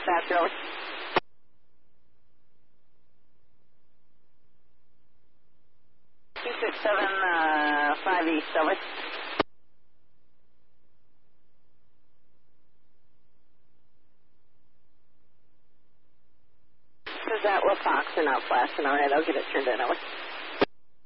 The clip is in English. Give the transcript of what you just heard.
dispatch, over. 2675 East, over. Is that La Fox or not flashing? All right, I'll get it turned in, over.